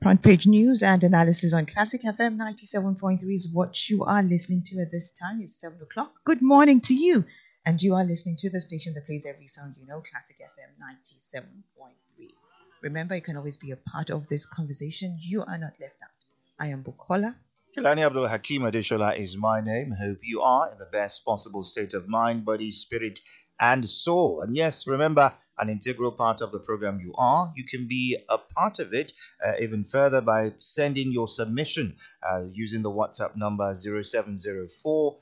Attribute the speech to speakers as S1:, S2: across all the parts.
S1: Front page news and analysis on Classic FM 97.3 is what you are listening to at this time. It's 7 o'clock. Good morning to you. And you are listening to the station that plays every song you know, Classic FM 97.3. Remember, you can always be a part of this conversation. You are not left out. I am Bukola.
S2: Kilani Abdul Hakim Adeshola is my name. Hope you are in the best possible state of mind, body, spirit, and soul. And yes, remember, an integral part of the program you are. You can be a part of it even further by sending your submission using the WhatsApp number 0704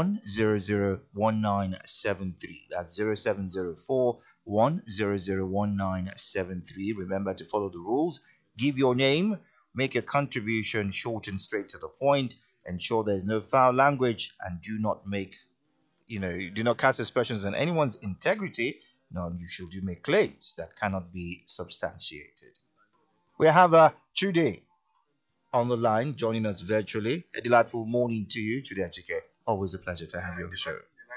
S2: 1001973. That's 0704 1001973. Remember to follow the rules. Give your name. Make a contribution short and straight to the point. Ensure there's no foul language, and do not cast aspersions on anyone's integrity. Nor should you make claims that cannot be substantiated. We have Chude on the line, joining us virtually. A delightful morning to you, Chude Achike. Always a pleasure to have you on the show.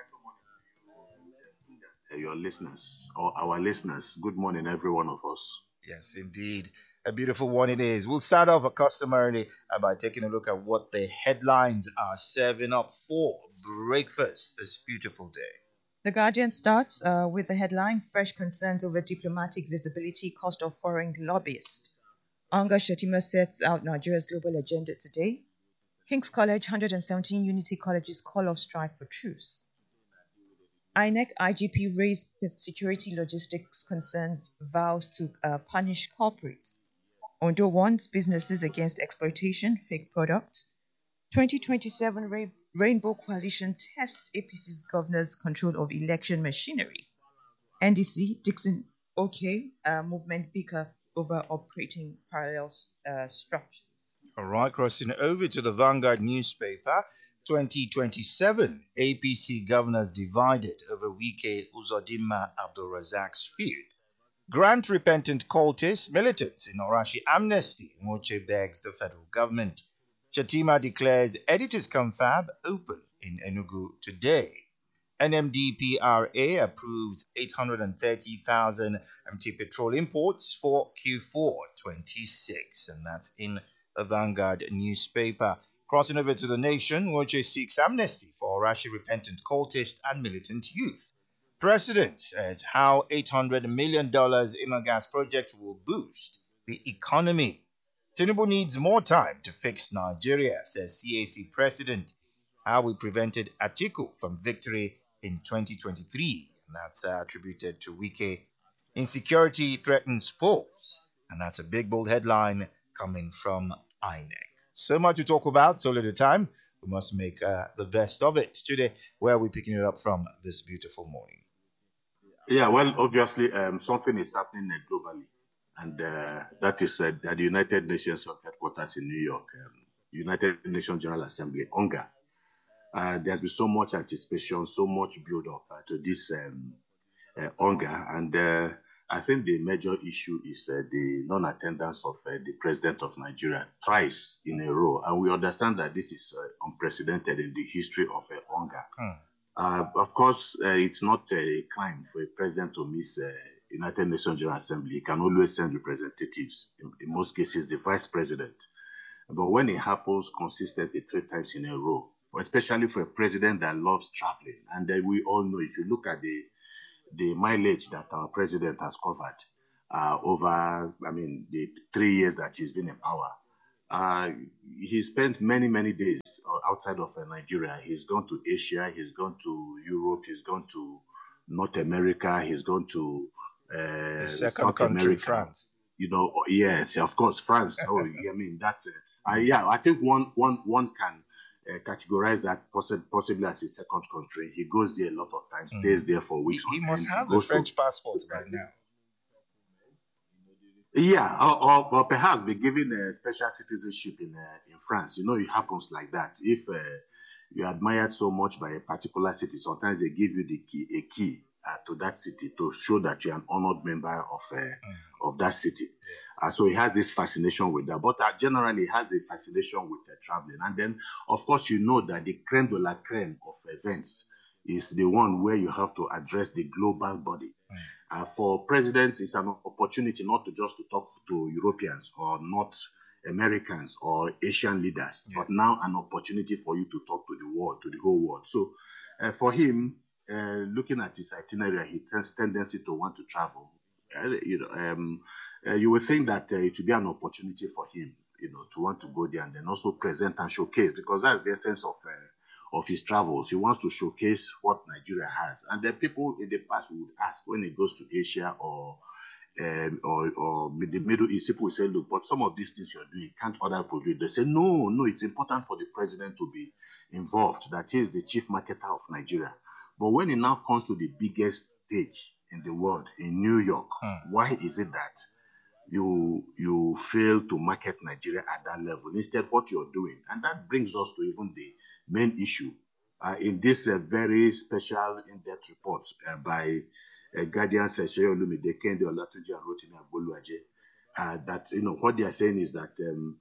S3: Your listeners, or our listeners, good morning, every one of us.
S2: Yes, indeed. A beautiful one it is. We'll start off customarily by taking a look at what the headlines are serving up for breakfast this beautiful day.
S1: The Guardian starts with the headline, Fresh Concerns Over Diplomatic Visibility, Cost of Foreign Lobbyists. Anga Shetima sets out Nigeria's global agenda today. King's College, 117 Unity colleges call off strike for truce. INEC IGP raised security logistics concerns, vows to punish culprits. Ondo warns businesses against exploitation, fake products. 2027 Rainbow Coalition tests APC's governor's control of election machinery. NDC, Dixon OK, movement bicker over operating parallel structures.
S2: All right, crossing over to the Vanguard newspaper. 2027 APC governors divided over Wike Uzodinma Abdulrazak's feud. Grant repentant cultists, militants in Orashi amnesty. Moche begs the federal government. Shetima declares editors' confab open in Enugu today. NMDPRA approves 830,000 MT petrol imports for Q4 26, and that's in the Vanguard newspaper. Crossing over to the Nation, Moche seeks amnesty for Orashi repentant cultists and militant youth. President says how $800 million Imagas project will boost the economy. Tinubu needs more time to fix Nigeria, says CAC President. How we prevented Atiku from victory in 2023. And that's attributed to Wike. Insecurity threatens polls. And that's a big, bold headline coming from INEC. So much to talk about, so little time. We must make the best of it. Today, where are we picking it up from this beautiful morning?
S3: Yeah, well, obviously, something is happening globally. And that is at the United Nations headquarters in New York, United Nations General Assembly, UNGA. There's been so much anticipation, so much build-up to this UNGA. And I think the major issue is the non-attendance of the President of Nigeria twice in a row. And we understand that this is unprecedented in the history of UNGA. Of course, it's not a crime for a president to miss United Nations General Assembly. He can always send representatives, in most cases the vice president. But when it happens consistently 3 times in a row, especially for a president that loves traveling, and we all know, if you look at the mileage that our president has covered over, the 3 years that he's been in power, he spent many, many days outside of Nigeria. He's gone to Asia, he's gone to Europe, he's gone to North America, he's gone to
S2: the second
S3: South
S2: country,
S3: America.
S2: France.
S3: Yes, of course, France. That's I think one can categorize that possibly as a second country. He goes there a lot of times, stays there for weeks.
S2: He must have the French passport right now.
S3: Yeah, or perhaps be given a special citizenship in France. It happens like that. If you're admired so much by a particular city, sometimes they give you a key to that city to show that you're an honored member of that city. So he has this fascination with that. But generally, he has a fascination with traveling. And then, of course, that the creme de la creme of events is the one where you have to address the global body. For presidents, it's an opportunity not to just to talk to Europeans or not Americans or Asian leaders,
S2: Yeah.
S3: but now an opportunity for you to talk to the world, to the whole world. So for him, looking at his itinerary, he has tendency to want to travel. You would think that it would be an opportunity for him, to want to go there and then also present and showcase, because that's the essence of his travels. He wants to showcase what Nigeria has, and then people in the past would ask when he goes to Asia or the Middle East, people will say, look, but some of these things you're doing, can't other people do it? They say, no, it's important for the president to be involved, that he is the chief marketer of Nigeria. But when it now comes to the biggest stage in the world, in New York, why is it that you fail to market Nigeria at that level? Instead, what you're doing, and that brings us to even the main issue in this very special in-depth report by Guardian's Seyi Olumide, Kehinde Olatunji, and Rotimi Agboluaje, that what they are saying is that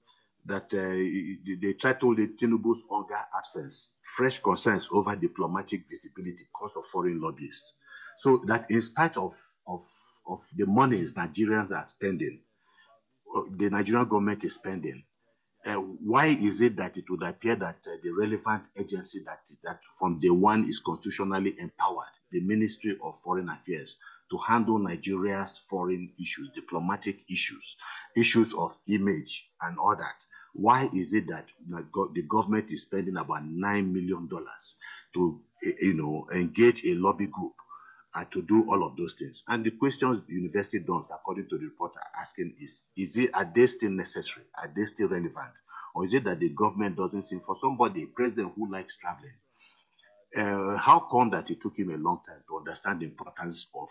S3: they titled it Tinubu's hunger absence, fresh concerns over diplomatic visibility because of foreign lobbyists. So that in spite of the monies Nigerians are spending, the Nigerian government is spending, why is it that it would appear that the relevant agency that from day one is constitutionally empowered, the Ministry of Foreign Affairs, to handle Nigeria's foreign issues, diplomatic issues, issues of image and all that, why is it that the government is spending about $9 million to engage a lobby group to do all of those things? And the questions the university does, according to the report, are asking are they still necessary? Are they still relevant? Or is it that the government doesn't seem, for somebody, a president who likes traveling, how come that it took him a long time to understand the importance of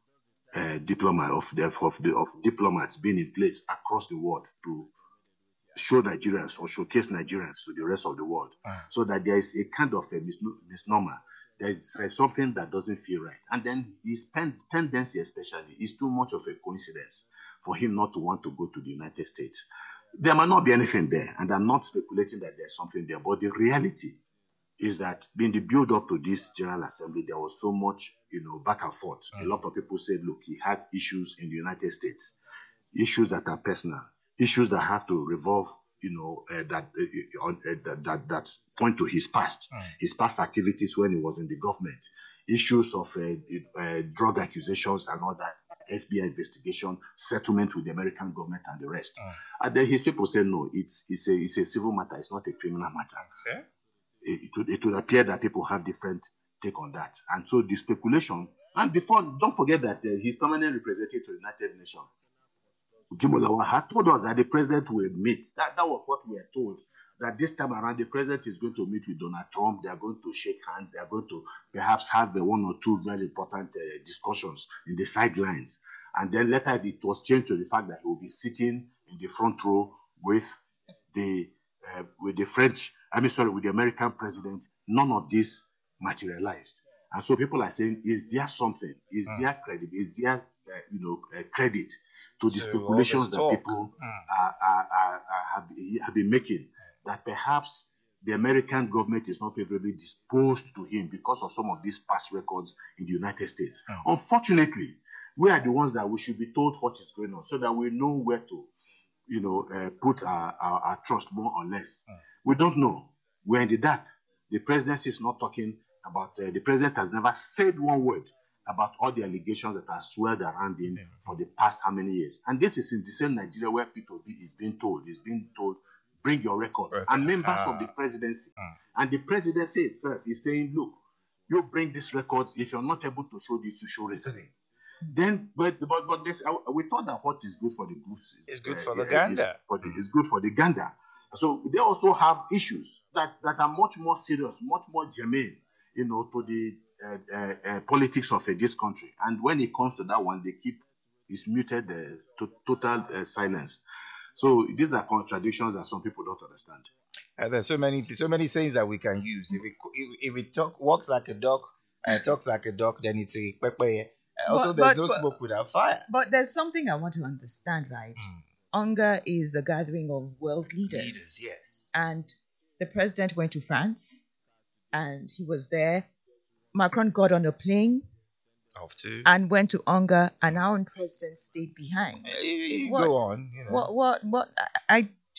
S3: diplomats being in place across the world to show Nigerians or showcase Nigerians to the rest of the world, so that there is a kind of a misnomer. There is something that doesn't feel right. And then his tendency especially is too much of a coincidence for him not to want to go to the United States. There might not be anything there, and I'm not speculating that there's something there, but the reality is that in the build-up to this General Assembly, there was so much, back and forth. A lot of people said, look, he has issues in the United States, issues that are personal, issues that have to revolve, that point to his past activities when he was in the government, issues of drug accusations and all that, FBI investigation, settlement with the American government and the rest. And then his people say, no, it's a civil matter, it's not a criminal matter.
S2: Okay.
S3: It would appear that people have different take on that. And so the speculation, and don't forget that his permanent representative to the United Nations, Jim Olawa, had told us that the president will meet. That was what we were told, that this time around the president is going to meet with Donald Trump. They are going to shake hands. They are going to perhaps have the one or two very important discussions in the sidelines. And then later it was changed to the fact that he will be sitting in the front row with the American president. None of this materialized. And so people are saying, is there something? Is there credit? Is there credit to the speculations that people have been making, that perhaps the American government is not favorably disposed to him because of some of these past records in the United States? Unfortunately, we are the ones that we should be told what is going on so that we know where to put our trust, more or less. We don't know. We're in the dark. The presidency is not talking about, the president has never said one word about all the allegations that are swirled around him for the past how many years. And this is in the same Nigeria where P2B is being told, bring your records. And members of the presidency. And the presidency itself is saying, look, you bring these records. If you're not able to show this, you show reasoning. Then, but this, we thought that what is good for the goose
S2: is good for the gander.
S3: It's good for the gander. So they also have issues that are much more serious, much more germane, to the politics of this country. And when it comes to that one, they keep is muted total silence. So these are contradictions that some people don't understand.
S2: And there's so many sayings that we can use. If it walks like a duck and talks like a duck, then it's a pepe. Also, there's no smoke without fire.
S1: But there's something I want to understand, right? UNGA is a gathering of world leaders.
S2: Yes.
S1: And the president went to France, and he was there. Macron got on a plane and went to UNGA, and our own president stayed behind.
S2: Go on.
S1: What?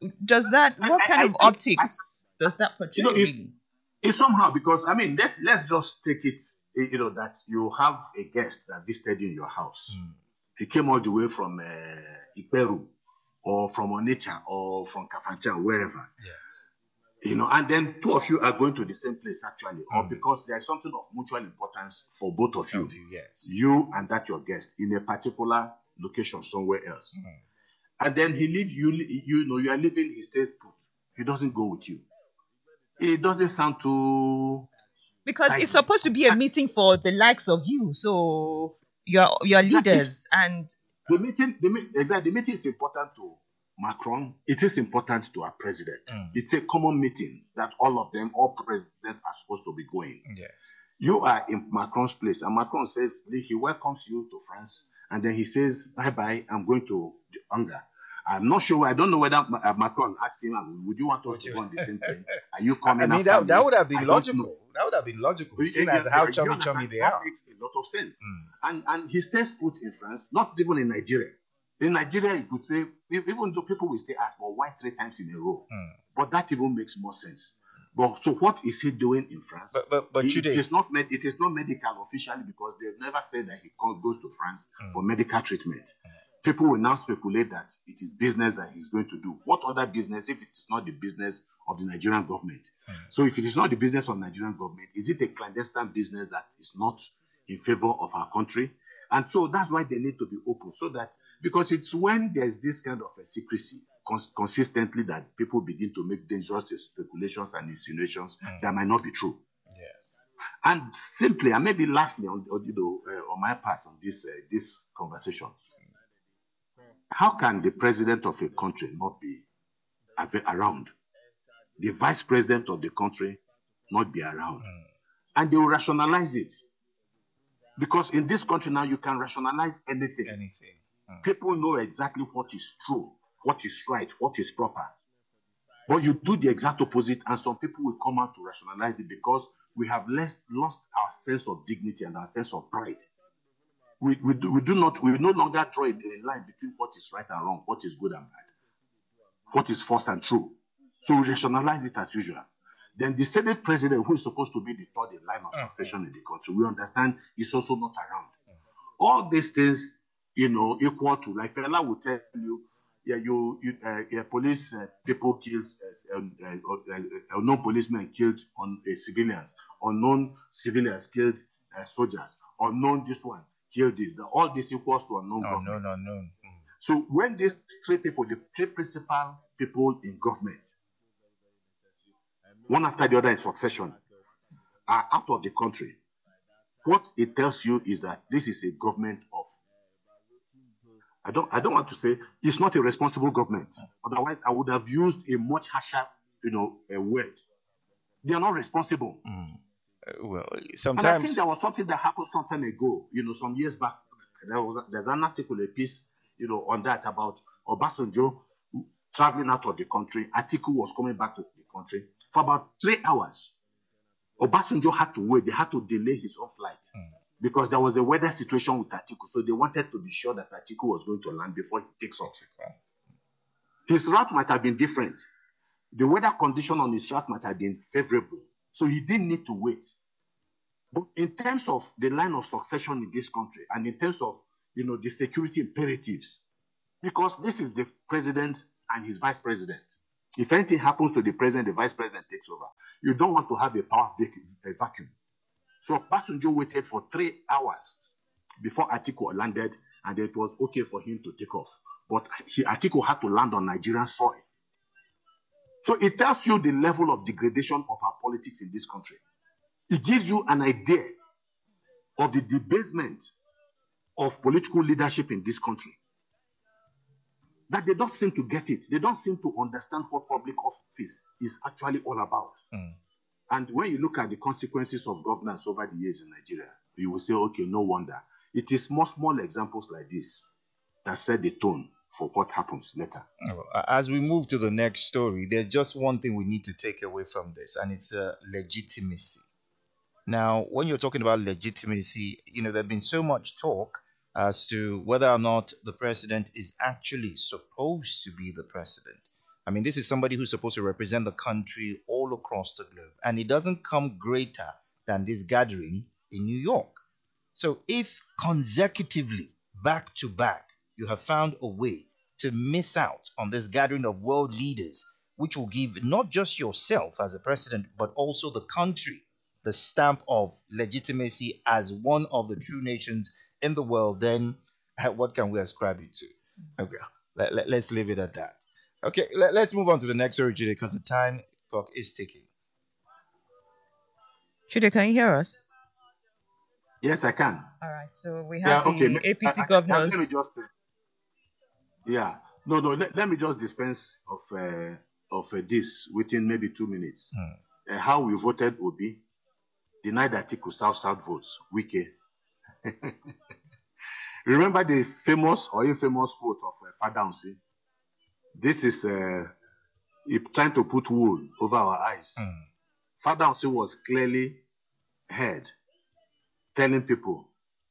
S1: what kind of optics does that portray really?
S3: It's somehow, because I mean, let's just take it, that you have a guest that visited you in your house. He came all the way from Iperu, or from Onitsha, or from Kafanchan, wherever.
S2: Yes.
S3: And then two of you are going to the same place actually, or because there's something of mutual importance for both of you.
S2: Yes.
S3: You and that your guest in a particular location somewhere else. And then he leaves you. You are leaving. He stays put. He doesn't go with you. It doesn't sound too.
S1: Because it's supposed to be a meeting for the likes of you, so your leaders and
S3: the meeting is important to Macron. It is important to our president. It's a common meeting that all presidents are supposed to be going.
S2: Yes.
S3: You are in Macron's place, and Macron says he welcomes you to France, and then he says, bye-bye, I'm going to Unger. I'm not sure. I don't know whether Macron asked him, would you want us to go on the same thing? Are you coming?
S2: I mean, that would have been logical. That would have been logical, seeing as how chummy they are.
S3: That makes a lot of sense. And he stays put in France, not even in Nigeria. In Nigeria, you could say, even though people will still ask, well, why 3 times in a row? But that even makes more sense. But so what is he doing in France?
S2: But
S3: it is not medical officially, because they've never said that he goes to France for medical treatment. People will now speculate that it is business that he's going to do. What other business if it is not the business of the Nigerian government? So if it is not the business of the Nigerian government, is it a clandestine business that is not in favor of our country? And so that's why they need to be open, so that, because it's when there's this kind of a secrecy consistently that people begin to make dangerous speculations and insinuations that might not be true.
S2: Yes.
S3: And simply, and maybe lastly, on my part on this conversation, how can the president of a country not be around? The vice president of the country not be around? And they will rationalize it. Because in this country now, you can rationalize anything. People know exactly what is true, what is right, what is proper. But you do the exact opposite, and some people will come out to rationalize it, because we have lost our sense of dignity and our sense of pride. We no longer draw a line between what is right and wrong, what is good and bad, what is false and true. So we rationalize it as usual. Then the Senate president, who is supposed to be the third in line of succession in the country, we understand is also not around. All these things, equal to, like Fela will tell you, police people killed, unknown policemen killed on civilians, unknown civilians killed soldiers, unknown this one killed this. All this equals to unknown government.
S2: Unknown.
S3: So when these three people, the three principal people in government, one after the other in succession, are out of the country, what it tells you is that this is a government of, I don't want to say it's not a responsible government. Otherwise, I would have used a much harsher, a word. They are not responsible.
S2: Well,
S3: And
S2: sometimes.
S3: I think there was something that happened some time ago. Some years back, there's an article, a piece, on that about Obasanjo traveling out of the country. Atiku was coming back to the country for about 3 hours. Obasanjo had to wait. They had to delay his own flight because there was a weather situation with Atiku. So they wanted to be sure that Atiku was going to land before he takes off. His route might have been different. The weather condition on his route might have been favorable. So he didn't need to wait. But in terms of the line of succession in this country, and in terms of, the security imperatives, because this is the president and his vice president. If anything happens to the president, the vice president takes over. You don't want to have a power vacuum. So Obasanjo waited for 3 hours before Atiku landed, and it was okay for him to take off. But Atiku had to land on Nigerian soil. So it tells you the level of degradation of our politics in this country. It gives you an idea of the debasement of political leadership in this country. That they don't seem to get it. They don't seem to understand what public office is actually all about. And when you look at the consequences of governance over the years in Nigeria, you will say, okay, no wonder. It is small examples like this that set the tone for what happens later.
S2: As we move to the next story, there's just one thing we need to take away from this, and it's legitimacy. Now, when you're talking about legitimacy, there's been so much talk as to whether or not the president is actually supposed to be the president. I mean, this is somebody who's supposed to represent the country all across the globe, and it doesn't come greater than this gathering in New York. So, if consecutively, back to back, you have found a way to miss out on this gathering of world leaders, which will give not just yourself as a president, but also the country the stamp of legitimacy as one of the true nations in the world, then what can we ascribe it to? Okay, let's leave it at that. Okay, let's move on to the next story, Judy, because the time clock is ticking.
S1: Chude, can you hear us?
S3: Yes, I can.
S1: All right, so we have the APC
S3: Let me
S1: governors.
S3: just, let me just dispense of this within maybe 2 minutes. How we voted Obi, denied Atiku South votes, Wike. Remember the famous or infamous quote of Fadansi? This is trying to put wool over our eyes. Fadansi was clearly heard telling people,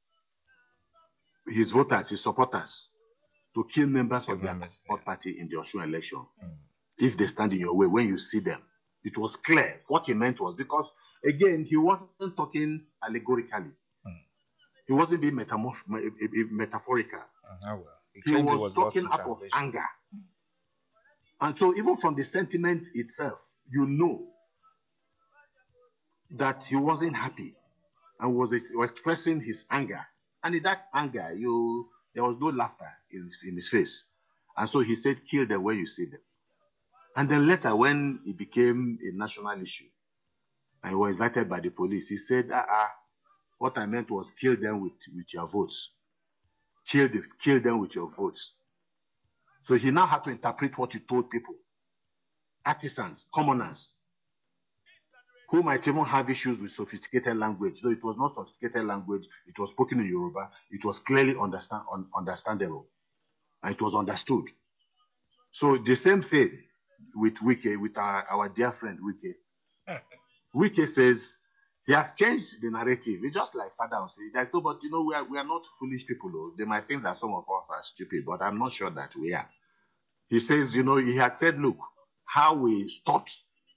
S3: his voters, his supporters, to kill members of their support party in the Osun election. If they stand in your way, when you see them. It was clear what he meant was because, again, he wasn't talking allegorically. He wasn't being metaphorical. He was talking out of anger. And so even from the sentiment itself, you know that he wasn't happy and was expressing his anger. And in that anger, there was no laughter in his face. And so he said, kill them when you see them. And then later, when it became a national issue, and we were invited by the police, he said, what I meant was kill them with your votes. Kill them with your votes. So he now had to interpret what he told people. Artisans, commoners, who might even have issues with sophisticated language. Though it was not sophisticated language, it was spoken in Yoruba, it was clearly understandable, and it was understood. So the same thing with Wike, with our dear friend Wike. Wike says he has changed the narrative. It's just like Father will say, there's no, but we are not foolish people. Though. They might think that some of us are stupid, but I'm not sure that we are. He says, he had said, look, how we stopped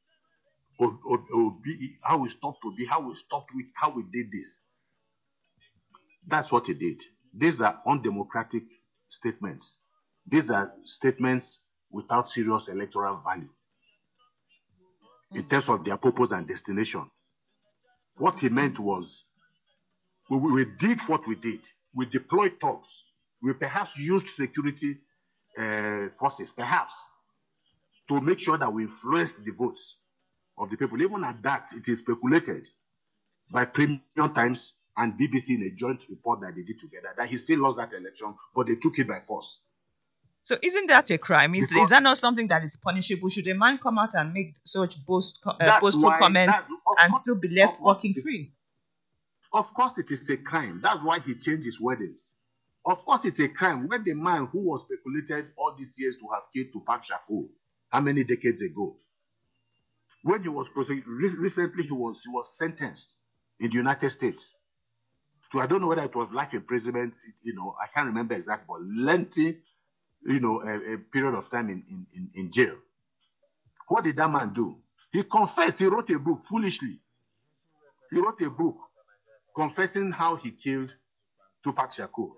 S3: Obi, how we stopped Obi, how we did this. That's what he did. These are undemocratic statements. These are statements without serious electoral value in terms of their purpose and destination. What he meant was, we did what we did. We deployed thugs. We perhaps used security forces, perhaps, to make sure that we influenced the votes of the people. Even at that, it is speculated by Premium Times and BBC in a joint report that they did together that he still lost that election, but they took it by force.
S1: So isn't that a crime? Is that not something that is punishable? Should a man come out and make such boastful comments and still be left walking free?
S3: Of course it is a crime. That's why he changed his wordings. Of course it's a crime when the man who was speculated all these years to have killed Tupac Shakur, how many decades ago, when he was prosecuted, recently he was sentenced in the United States to, I don't know whether it was life imprisonment, I can't remember exactly, but lengthy, a period of time in jail. What did that man do? He confessed. He wrote a book foolishly. He wrote a book confessing how he killed Tupac Shakur.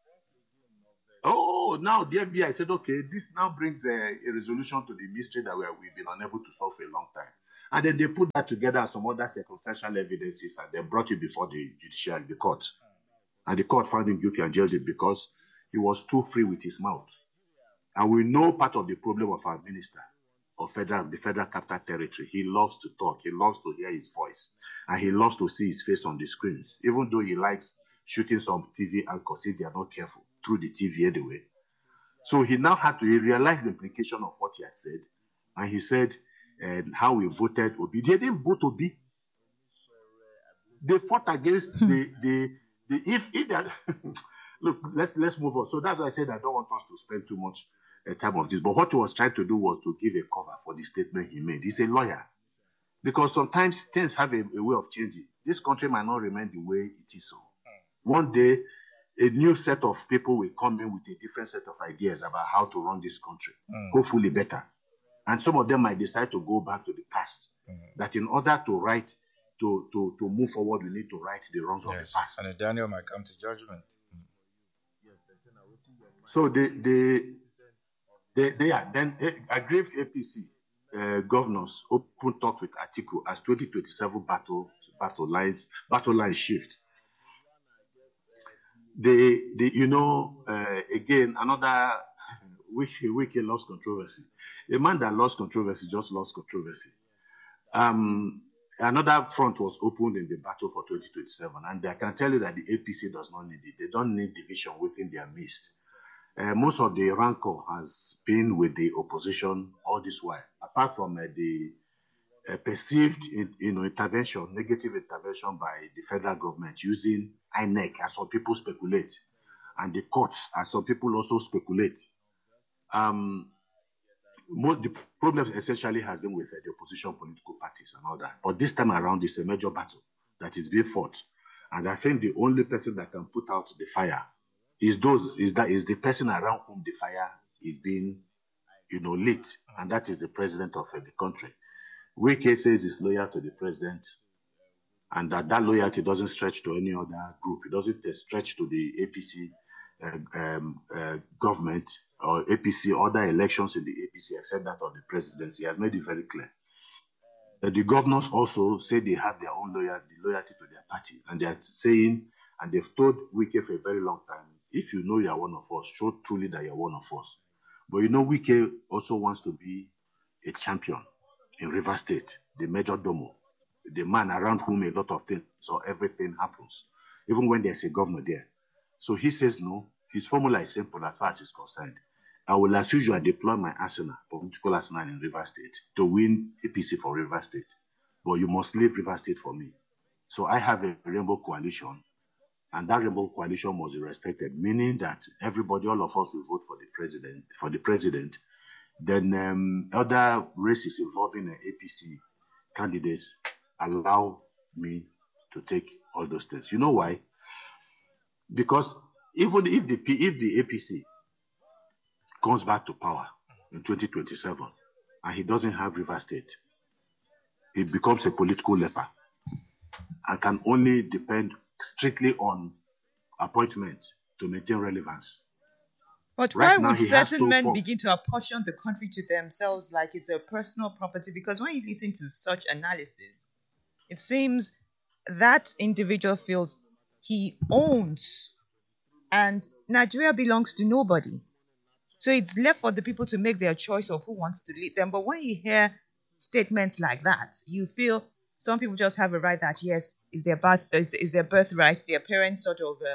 S3: Oh, now the FBI said, okay, this now brings a resolution to the mystery that we've been unable to solve for a long time. And then they put that together as some other circumstantial evidences and they brought it before the judiciary, the court. And the court found him guilty and jailed him because he was too free with his mouth. And we know part of the problem of our minister of the Federal Capital Territory. He loves to talk. He loves to hear his voice. And he loves to see his face on the screens, even though he likes shooting some TV anchors if they are not careful through the TV anyway. So he now he realized the implication of what he had said. And he said, how we voted Obi. They didn't vote Obi. They fought against if that. Look, let's move on. So that's why I said I don't want us to spend too much time on this. But what he was trying to do was to give a cover for the statement he made. He's a lawyer. Because sometimes things have a way of changing. This country might not remain the way it is. So one day, a new set of people will come in with a different set of ideas about how to run this country. Hopefully better. And some of them might decide to go back to the past. That in order to move forward, we need to right the wrongs of the past.
S2: And Daniel might come to judgment.
S3: So then aggrieved APC governors open talks with Atiku as 2027 battle lines shift. Again, another Wiki lost controversy. A man that lost controversy just lost controversy. Another front was opened in the battle for 2027, and I can tell you that the APC does not need it. They don't need division within their midst. Most of the rancor has been with the opposition all this while, apart from the perceived negative intervention by the federal government using INEC, as some people speculate, and the courts, as some people also speculate. The problem essentially has been with the opposition political parties and all that. But this time around, it's a major battle that is being fought. And I think the only person that can put out the fire is the person around whom the fire is being lit. And that is the president of the country. Wike says he's loyal to the president, and that loyalty doesn't stretch to any other group. It doesn't stretch to the APC government or APC, other elections in the APC, except that of the presidency. He has made it very clear. The governors also say they have their own loyalty to their party, and they are saying, and they've told Wike for a very long time, if you know you are one of us, show truly that you're one of us. But Wike also wants to be a champion in Rivers State, the major domo, the man around whom a lot of things or everything happens, even when there's a governor there. So he says no. His formula is simple as far as he's concerned. I will, as usual, deploy my political arsenal in Rivers State to win APC for Rivers State. But you must leave Rivers State for me. So I have a rainbow coalition, and that rainbow coalition must be respected, meaning that everybody, all of us, will vote for the president. Then other races involving APC candidates allow me to take all those things. You know why? Because even if the APC comes back to power in 2027 and he doesn't have Rivers State, he becomes a political leper and can only depend strictly on appointment to maintain relevance.
S1: But why would certain men begin to apportion the country to themselves like it's a personal property? Because when you listen to such analysis, it seems that individual feels he owns, and Nigeria belongs to nobody. So it's left for the people to make their choice of who wants to lead them. But when you hear statements like that, you feel some people just have a right that, yes, is their birthright. Their parents sort of,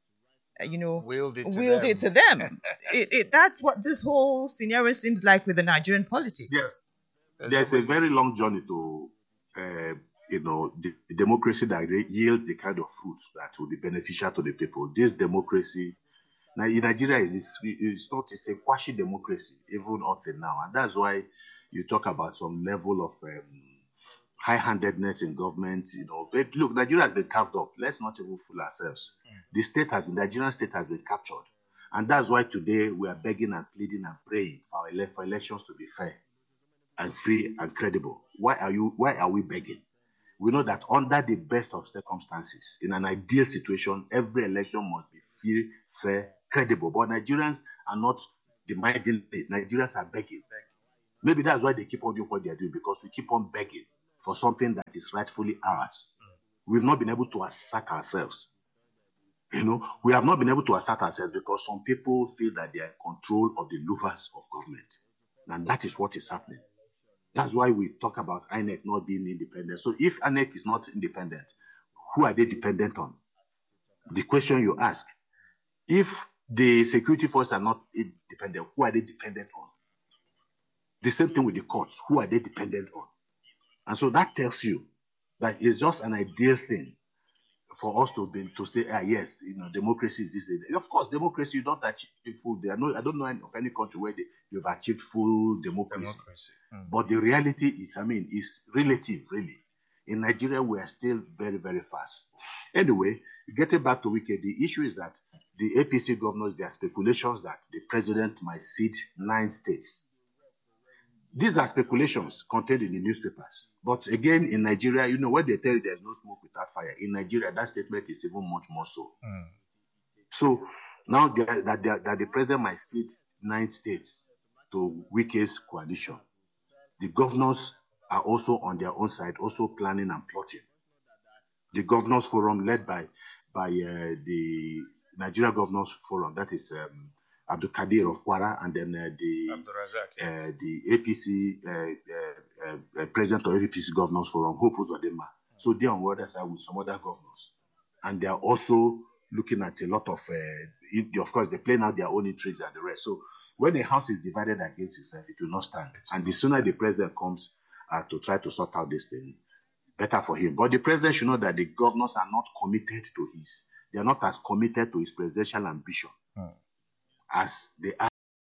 S1: willed it to them. That's what this whole scenario seems like with the Nigerian politics.
S3: Yeah. There's a very long journey to, the democracy that yields the kind of fruit that will be beneficial to the people. This democracy, now in Nigeria, it's a quasi-democracy, even up to now. And that's why you talk about some level of high-handedness in government. But look, Nigeria has been carved up. Let's not even fool ourselves. The Nigerian state has been captured. And that's why today we are begging and pleading and praying for elections to be fair and free and credible. Why are we begging? We know that under the best of circumstances, in an ideal situation, every election must be free, fair, credible. But Nigerians are not demanding it. Nigerians are begging. Maybe that's why they keep on doing what they're doing, because we keep on begging for something that is rightfully ours. We've not been able to assert ourselves. We have not been able to assert ourselves because some people feel that they are in control of the levers of government. And that is what is happening. That's why we talk about INEC not being independent. So if INEC is not independent, who are they dependent on? The question you ask. If the security forces are not independent, who are they dependent on? The same thing with the courts. Who are they dependent on? And so that tells you that it's just an ideal thing for us to say, yes, democracy is this. Of course, democracy, you don't achieve full. I don't know of any country where you've achieved full democracy. But the reality is, it's relative, really. In Nigeria, we are still very, very fast. Anyway, getting back to Wike, the issue is that the APC governors, there are speculations that the president might cede 9 states. These are speculations contained in the newspapers. But again, in Nigeria, when they tell you there's no smoke without fire, in Nigeria, that statement is even much more so. So now that the president might cede 9 states to Wike's coalition, the governors are also on their own side, also planning and plotting. The Governors Forum, led by the Nigeria Governors Forum, that is Abdul Kadir of Kwara, and then the APC president of APC Governors Forum, Hope Uzodinma. So they are on the other side with some other governors, and they are also looking at a lot of course, they plan out their own intrigues and the rest. So when a house is divided against itself, it will not stand. And the sooner the president comes to try to sort out this thing, better for him. But the president should know that the governors are not committed to they are not as committed to his presidential ambition as they are